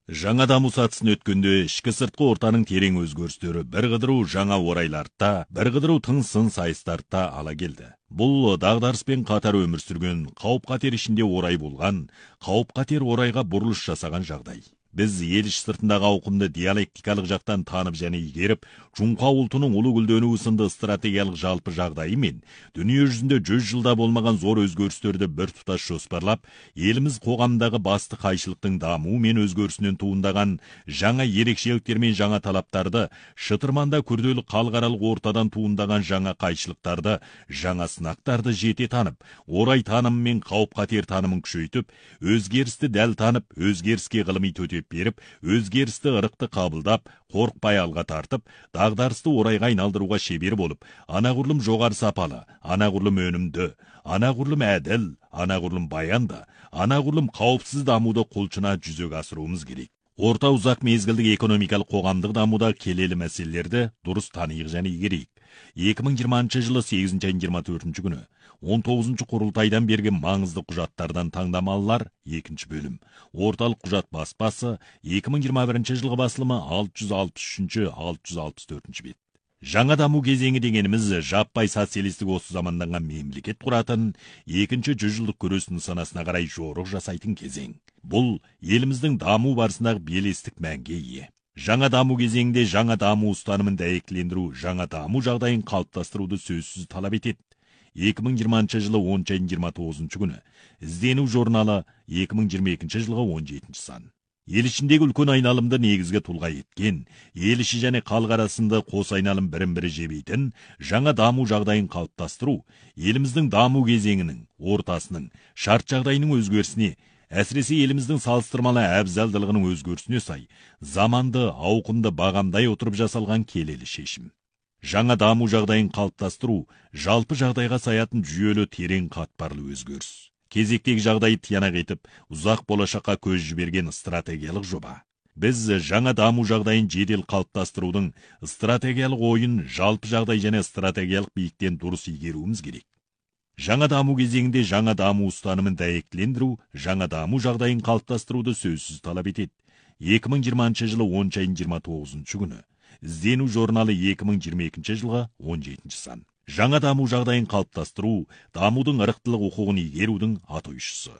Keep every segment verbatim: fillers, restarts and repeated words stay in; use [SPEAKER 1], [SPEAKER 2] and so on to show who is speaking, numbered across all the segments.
[SPEAKER 1] Жаңа даму сатысын өткенде ішкі сыртқы ортаның терең өзгерістері бір қыдыру жаңа орайларда, бір қыдыру тың сын сайыстарда ала келді. Бұл дағдарыспен қатар өмір сүрген, қауіп-қатер ішінде орай болған, қауіп-қатер орайға бұрылыш жасаған жағдай. Біз ел іш сыртындағы ауқымды диалектикалық жақтан танып және игеріп, Жұңқа ұлтының ұлы гүлденуі сынды стратегиялық жалпы жағдайы мен дүние жүзінде жүз жылда болмаған зор өзгерістерді бір тұтас жоспарлап, еліміз қоғамдағы басты қайшылықтың дамуы мен өзгерісінен туындаған жаңа ерекшеліктер мен жаңа талаптарды, шытырманда күрделі халықаралық ортадан туындаған жаңа қайшылықтарды, жаңа сынақтарды жете танып, орай танымы мен қауіп-қатер танымын күшейтіп, өзгерісті дәл танып, өзгеріске ғылыми төтеп беріп, өзгерісті ырықты қабылдап, қорықпай алға тартып, дағдарысты орайға айналдыруға шебер болып, анағұрлым жоғары сапалы, анағұрлым өнімді, анағұрлым әділ, анағұрлым баянды, анағұрлым қауіпсіз дамуды құлшына жүзеге асыруымыз керек. Орта ұзақ мезгілдік экономикалық қоғамдық дамуда келелі мәселелерді дұрыс танıyық және игерейік. екі мың жиырмасыншы жылы сегізінші айының жиырма төртінші күні он тоғызыншы құрылтайдан берген маңызды құжаттардан таңдамалылар екінші бөлім. Орталық құжат баспасы екі мың жиырма бірінші жылғы басылымы алты жүз алпыс үшінші алты жүз алпыс төртінші бет. Жаңа даму кезеңі дегеніміз жаппай социалистік осы заманданған мемлекет құратын екінші жүз жылдық күрес нысанасына қарай жорық жасайтын кезең. Бұл еліміздің даму барысындағы белестік мәнге ие. Жаңа даму кезеңінде жаңа даму ұстанымын дәйектілендіру, жаңа даму жағдайын қалыптастыруды сөзсіз талап етеді. екі мың жиырмасыншы жылы оныншы айының жиырма тоғызыншы күні іздену журналы екі мың жиырма екінші жылғы он жетінші сан. Ел ішіндегі үлкен айналымды негізгі тұлға еткен, ел іші және халық арасында қос айналым бірін-бірі жебейтін жаңа даму жағдайын қалыптастыру, еліміздің даму кезеңінің, ортасының, шарт жағдайының өзгерісіне, әсіресе еліміздің салыстырмалы әбзалдылығының өзгерісіне сай, заманды, ауқымды бағамдай отырып жасалған келелі шешім. Жаңа даму жағдайын қалыптастыру, жалпы жағдайға саятын жүйелі терең қатпарлы өзгеріс. Кезектегі жағдайды тиянақ етіп, ұзақ болашаққа көз жіберген стратегиялық жоба. Біз жаңа даму жағдайын жедел қалыптастырудың стратегиялық ойын жалпы жағдай және стратегиялық биіктен дұрыс игеруіміз керек. Жаңа даму кезеңінде жаңа даму ұстанымын дәйектілендіру, жаңа даму жағдайын қалыптастыруды сөзсіз талап етеді. екі мың жиырмасыншы жылы оныншы айының жиырма тоғызыншы күні іздену журналы екі мың жиырма екінші жылғы он жетінші сан. Жаңа даму жағдайын қалыптастыру, дамудың ырықтылық құқығын игерудің атойшысы.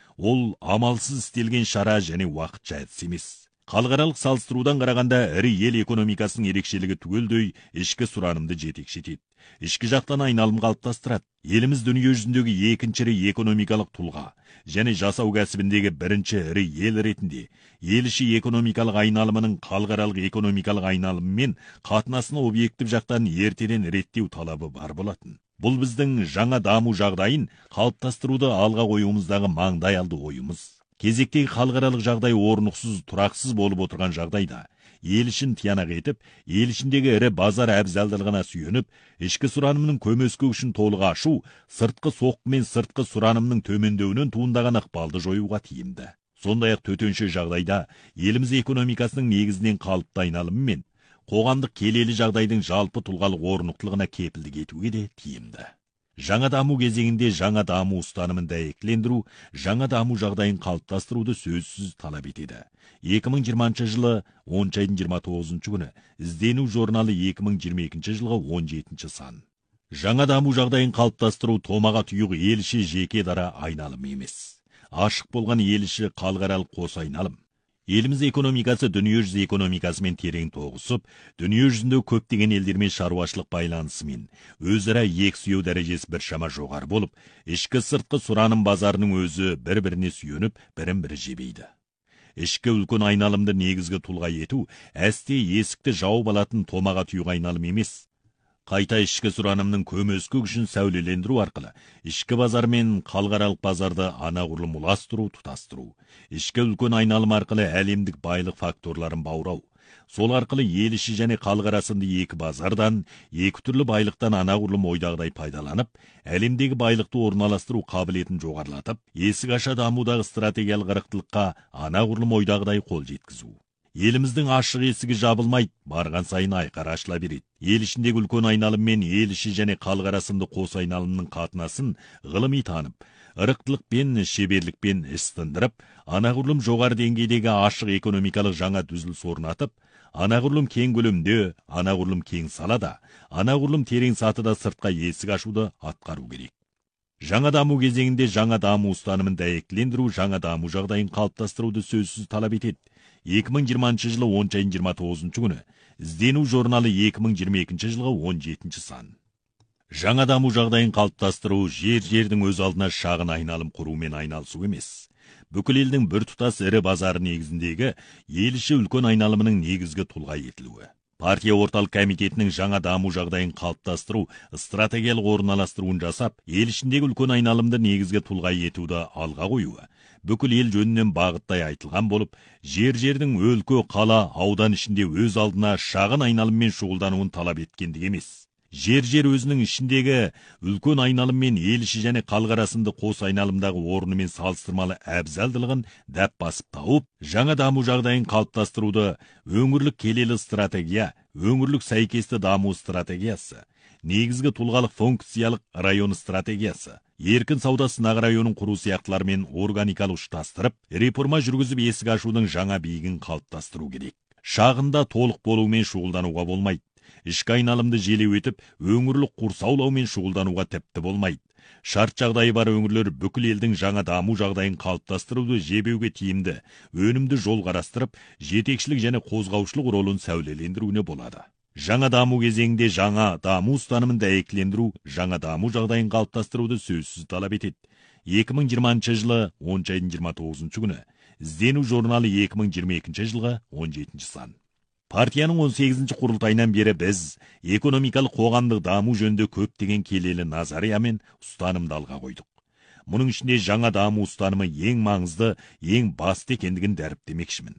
[SPEAKER 1] Ол амалсыз істелген шара және уақытша әдіс емес. Халықаралық салыстырудан қарағанда ірі ел экономикасының ерекшелігі түгелдей ішкі сұранымды жетекші етеді. Ішкі жақтан айналым қалыптастырады. Еліміз дүние жүзіндегі екінші ірі экономикалық тұлға және жасау кәсібіндегі бірінші ірі ел ретінде ел іші экономикалық айналымының халықаралық экономикалық айналымымен қатынасын объектив жақтан ертеден реттеу талабы бар болатын. Бұл біздің жаңа даму жағдайын қалыптастыруды алға қоюымыздағы маңдай алды ойымыз. Кезектегі халықаралық жағдай орнықсыз, тұрақсыз болып отырған жағдайда ел ішін тиянақ етіп, ел ішіндегі ірі базар әбзалдылығына сүйеніп, ішкі сұранымның көмескі үшін толық ашу, сыртқы соққы мен сыртқы сұранымның төмендеуінен туындаған ықпалды жоюға тиімді. Сондай-ақ төтенше жағдайда еліміз экономикасының негізінен қалыпты айналымы мен қоғамдық келелі жағдайдың жалпы тұлғалық орнықтылығына кепілдік етуге де тиімді. Жаңа даму кезеңінде жаңа даму ұстанымын дәйектілендіру, жаңа даму жағдайын қалыптастыруды сөзсіз талап етеді. екі мың жиырмасыншы жылы оныншы айының жиырма тоғызыншы күні іздену журналы екі мың жиырма екінші жылғы он жетінші сан. Жаңа даму жағдайын қалыптастыру томаға тұйық ел іші жеке дара айналым емес. Ашық болған ел іші халықаралық қос айналым. Еліміз экономикасы дүние жүзі экономикасымен терең тоғысып, дүние жүзінде көптеген елдермен шаруашылық байланысымен өзара ек сүйеу дәрежесі біршама жоғары болып, ішкі сыртқы сұраным базарының өзі бір-біріне сүйеніп, бірін-бірі жебейді. Ішкі үлкен айналымды негізгі тұлға ету, әсте есікті жауып алатын томаға тұйық айналым емес. Қайта ішкі сұранымның көмескі күшін сәулелендіру арқылы, ішкі базар мен халықаралық базарды анағұрлым ұластыру, тұтастыру. Ішкі үлкен айналым арқылы әлемдік байлық факторларын баурау. Сол арқылы ел іші және халық арасында екі базардан, екі түрлі байлықтан анағұрлым ойдағыдай пайдаланып, әлемдегі байлықты орналастыру қабілетін жоғарлатып, есік аша дамудағы стратегиялық ырықтылыққа анағұрлым ойдағыдай қол жеткізу. Еліміздің ашық есігі жабылмайды, барған сайын айқара ашыла береді. Ел ішіндегі үлкен айналым мен ел іші және халық арасында қос айналымның қатынасын ғылыми танып, ырықтылықпен, шеберлікпен іс тындырып, анағұрлым жоғары деңгейдегі ашық экономикалық жаңа түзіліс орнатып, анағұрлым кең көлемде, анағұрлым кең салада, анағұрлым терең сатыда сыртқа есік ашуды атқару керек. Жаңа даму кезеңінде жаңа даму ұстанымын дәйектілендіру, жаңа даму жағдайын қалыптастыруды сөзсіз талап етеді. екі мың жиырмасыншы жылы оныншы айының жиырма тоғызыншы күні іздену журналы екі мың жиырма екінші жылғы он жетінші сан. Жаңа даму жағдайын қалыптастыру жер-жердің өз алдына шағын айналым құрумен айналысу емес. Бүкіл елдің бір тұтас ірі базары негізіндегі ел іші үлкен айналымының негізгі тұлға етілуі. Партия орталық комитетінің жаңа даму жағдайын қалыптастыру, стратегиялық орналастыруын жасап, ел ішіндегі үлкен айналымды негізгі тұлға етуді алға қоюы, бүкіл ел жөнінен бағыттай айтылған болып, жер-жердің өлкө, қала, аудан ішінде өз алдына шағын айналыммен шұғылдануын талап еткендік емес. Жер-жер өзінің ішіндегі үлкен айналыммен ел іші және халық арасында қос айналымдағы орнымен салыстырмалы әбзалдылығын дәп басып тауып, жаңа даму жағдайын қалыптастыруды өңірлік келелі стратегия, өңірлік сәйкесті даму стратегиясы, негізгі тұлғалық функциялық район стратегиясы, еркін сауда сынақ районын құру сияқтылармен органикалық ұштастырып, реформа жүргізіп есік ашудың жаңа биігін қалыптастыру керек. Шағында толық болумен шұғылдануға болмайды. Ішкі айналымды желеу етіп, өңірлік құрсаулаумен шұғылдануға тіпті болмайды. Шарт жағдайы бар өңірлер бүкіл елдің жаңа даму жағдайын қалыптастыруды жебеуге тиімді, өнімді жол қарастырып, жетекшілік және қозғаушылық ролын сәулелендіруіне болады. Жаңа даму кезеңінде жаңа даму ұстанымын дәйектілендіру, жаңа даму жағдайын қалыптастыруды сөзсіз талап етеді. екі мың жиырмасыншы жылы оныншы айының жиырма тоғызыншы күні іздену журналы екі мың жиырма екінші жылғы он жетінші сан. Партияның он сегізінші құрылтайынан бері біз экономикалық қоғамдық даму жөнінде көптеген келелі назария мен ұстанымды алға қойдық. Мұның ішінде жаңа даму ұстанымы ең маңызды, ең басты екендігін дәріптемекшімін.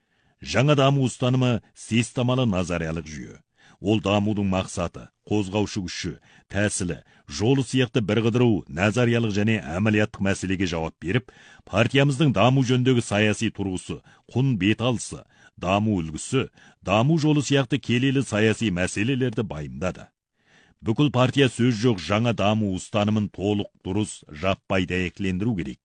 [SPEAKER 1] Жаңа даму ұстанымы системалы назариялық жүйе. Ол дамудың мақсаты, қозғаушы күші, тәсілі, жолы сияқты бірқыдыру, назариялық және әмәлияттық мәселеге жауап беріп, партиямыздың даму жөніндегі саяси тұрғысы, құн беталысы, даму үлгісі, даму жолы сияқты келелі саяси мәселелерді байымдады. Бүкіл партия сөз жоқ жаңа даму ұстанымын толық, дұрыс, жаппай дәйектілендіру керек.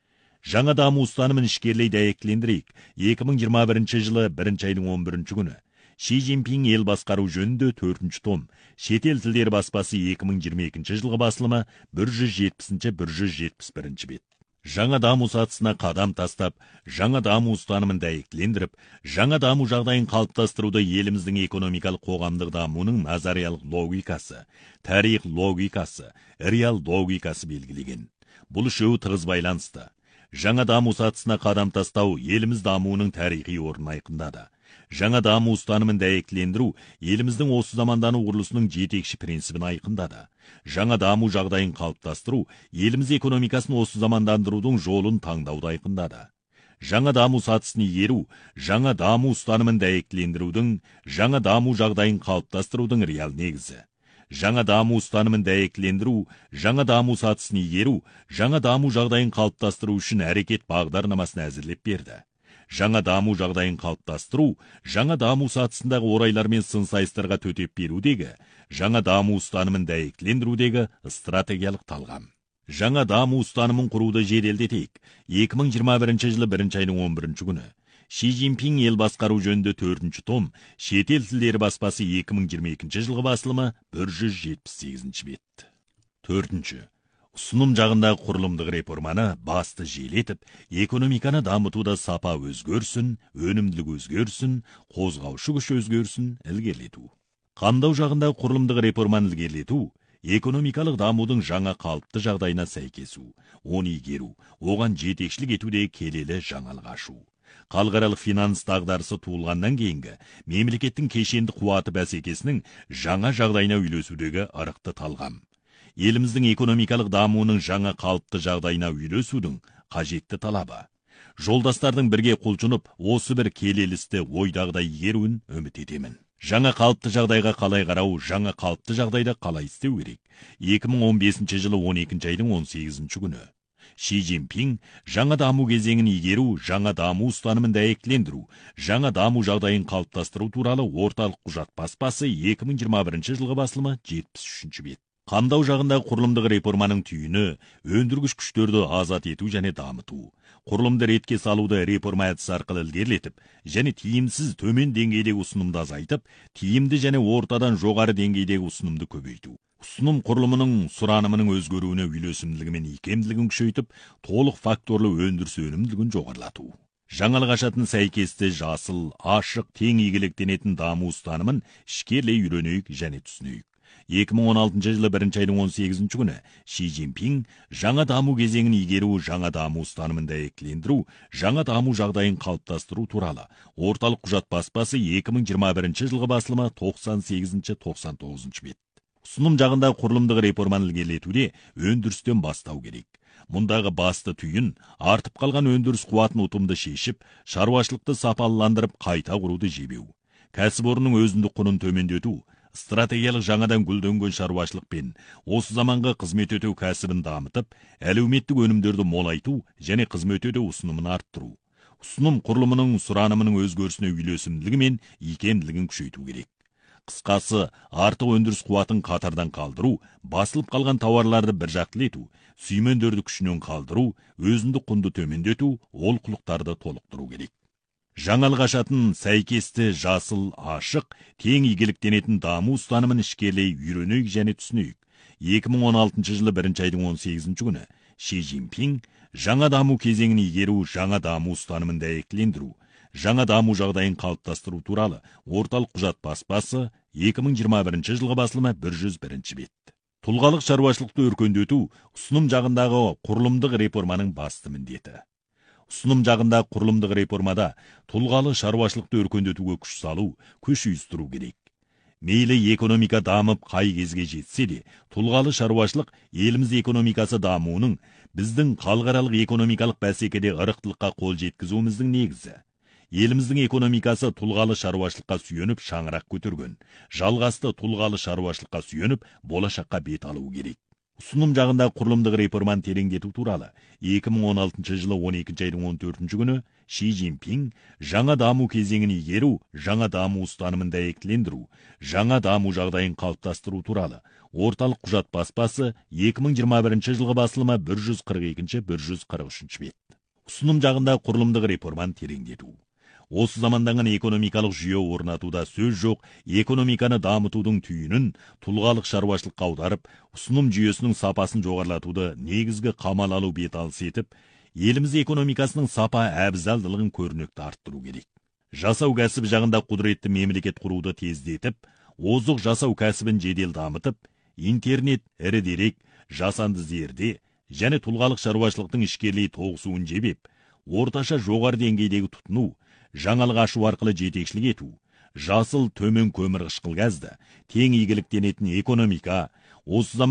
[SPEAKER 1] Жаңа даму ұстанымын ішкерлей дәйектілендірейік. екі мың жиырма бірінші жылы бірінші айының он бірінші күні Ши Цзиньпин ел басқару жөнінде төртінші том, шетел тілдері баспасы екі мың жиырма екінші жылғы басылымы бір жүз жетпісінші бір жүз жетпіс бірінші бет. Жаңа даму сатысына қадам тастап, жаңа даму ұстанымын дәйектілендіріп, жаңа даму жағдайын қалыптастыруды еліміздің экономикалық қоғамдық дамуының назариялық логикасы, тарих логикасы, реал логикасы белгілеген. Бұл үшеуі тығыз байланысты. Жаңа даму сатысына қадам тастау еліміз дамуының тарихи орнын айқындады. Жаңа даму ұстанымын дәйектілендіру еліміздің осы замандану құрылысының жетекші принципін айқындады. Жаңа даму жағдайын қалыптастыру еліміз экономикасын осы замандандырудың жолын таңдауды айқындады. Жаңа даму сатысын игеру, жаңа даму ұстанымын дәйектілендірудің, жаңа даму жағдайын қалыптастырудың реал негізі. Жаңа даму ұстанымын дәйектілендіру, жаңа даму сатысын игеру, жаңа даму жағдайын қалыптастыру үшін әрекет бағдарламасын әзірлеп берді. Жаңа даму жағдайын қалыптастыру, жаңа даму сатысындағы орайлар мен сын сайыстарға төтеп берудегі, жаңа даму ұстанымын дәйектілендірудегі стратегиялық талғам. Жаңа даму ұстанымын құруды жеделдетейік. екі мың жиырма бірінші жылы бірінші айының он бірінші күні Ши Цзиньпин ел басқару жөнінде төртінші том, шетел тілдері баспасы екі мың жиырма екінші жылғы басылымы бір жүз жетпіс сегізінші бет. Төртінші. Ұсыным жағындағы құрылымдық реформаны басты желетіп, экономиканы дамытуда сапа өзгерсін, өнімділік өзгерсін, қозғаушы күш өзгерсін, ілгерілету. Қамдау жағындағы құрылымдық реформаны ілгерілету, экономикалық дамудың жаңа қалыпты жағдайына сәйкесу, оны игеру, оған жетекшілік етуде келелі жаңалық ашу. Халықаралық финанс дағдарысы туылғаннан кейінгі мемлекеттің кешенді қуаты бәсекесінің жаңа жағдайына үйлесудегі ырықты талғам. Еліміздің экономикалық дамуының жаңа қалыпты жағдайына үйлесудің қажетті талабы. Жолдастардың бірге құлшынып, осы бір келелісті ойдағыдай игеруін үміт етемін. Жаңа қалыпты жағдайға қалай қарау, жаңа қалыпты жағдайда қалай істеу керек. екі мың он бесінші жылы он екінші айдың он сегізінші күні. Ши Цзиньпин жаңа даму кезеңін игеру, жаңа даму ұстанымын дәйектілендіру, жаңа даму жағдайын қалыптастыру туралы орталық құжат баспасы екі мың жиырма бірінші жылғы басылымы жетпіс үшінші бет. Қамдау жағындағы құрылымдық реформаның түйіні өндіргіш күштерді азат ету және дамыту. Құрылымды ретке салуды реформа әдісі арқылы ілгерілетіп, және тиімсіз төмен деңгейдегі ұсынымды азайтып, тиімді және ортадан жоғары деңгейдегі ұсынымды көбейту. Ұсыным құрылымының сұранымының өзгеруіне үйлесімділігі мен икемділігін күшейтіп, толық факторлы өндіріс өнімділігін жоғарылату. Жаңалық ашатын сәйкесті жасыл, ашық, тең игіліктенетін даму ұстанымын ішкерлей үйренейік және түсінейік. екі мың он алтыншы жылы бірінші айдың он сегізінші күні Ши Цзиньпин жаңа даму кезеңін игеру, жаңа даму ұстанымын дәйектілендіру, жаңа даму жағдайын қалыптастыру туралы орталық құжат баспасы екі мың жиырма бірінші жылғы басылымы тоқсан сегізінші тоқсан тоғызыншы бет. Ұсыным жағында құрылымдық реформаны ілгерілетуде өндірістен бастау керек. Мұндағы басты түйін артып қалған өндіріс қуатын ұтымды шешіп, шаруашылықты сапалыландырып қайта құруды жебеу. Кәсіпорынның өзіндік құнын төмендету, стратегиялық жаңадан гүлденген шаруашылық пен осы заманғы қызмет өтеу кәсібін дамытып, әлеуметтік өнімдерді молайту және қызмет өтеу ұсынымын арттыру. Ұсыным құрылымының сұранымының өзгерісіне үйлесімділігі мен икемділігін күшейту керек. Қысқасы, артық өндіріс қуатын қатардан қалдыру, басылып қалған тауарларды біржақтылету, сүймендерді күшінен қалдыру, өзіндік құнды төмендету, олқылықтарды толықтыру керек. Жаңалық ашатын сәйкесті жасыл, ашық, тең игіліктенетін даму ұстанымын ішкерлей үйренейік және түсінейік. екі мың он алтыншы жылы бірінші айдың он сегізінші күні Ши Цзиньпин жаңа даму кезеңін игеру, жаңа даму ұстанымын дәйектілендіру, жаңа даму жағдайын қалыптастыру туралы орталық құжат баспасы екі мың жиырма бірінші жылғы басылымы бір жүз бірінші бет. Тұлғалық шаруашылықты өркендету ұсыным жағындағы құрылымдық реформаның басты міндеті. Ұсыным жағында құрылымдық реформада тұлғалы шаруашылықты өркендетуге күш салу, күш үйістіру керек. Мейлі экономика дамып қай кезге жетсе де, тұлғалы шаруашылық еліміз экономикасы дамуының біздің халықаралық экономикалық бәсекеде ырықтылыққа қол жеткізуіміздің негізі. Еліміздің экономикасы тұлғалы шаруашылыққа сүйеніп шаңырақ көтерген, жалғасты тұлғалы шаруашылыққа сүйеніп болашаққа бет алу керек. Ұсыным жағында құрылымдық реформаны тереңдету туралы екі мың он алтыншы жылы он екінші айдың он төртінші күні Ши Цзиньпин жаңа даму кезеңін игеру, жаңа даму ұстанымын дәйектілендіру, жаңа даму жағдайын қалыптастыру туралы орталық құжат баспасы екі мың жиырма бірінші жылғы басылымы бір жүз қырық екінші бір жүз қырық үшінші бет. Ұсыным жағында құрылымдық реформаны тереңдету. Осы заманданған экономикалық жүйе орнатуда сөз жоқ, экономиканы дамытудың түйінін тұлғалық шаруашылыққа аударып, ұсыным жүйесінің сапасын жоғарылатуды негізгі қамал алу беталыс етіп, еліміз экономикасының сапа әбзалдылығын көрнекті арттыру керек. Жасау кәсібі жағында құдіретті мемлекет құруды тездетіп, озық жасау кәсібін жедел дамытып, интернет, ірі дерек, жасанды зерде және тұлғалық шаруашылықтың ішкерлей тоғысуын жебеп, орташа жоғары деңгейдегі тұтыну, жаңалық ашу арқылы жетекшілік ету, жасыл төмен көмір қышқыл газды, тең игіліктенетін экономика, осы заман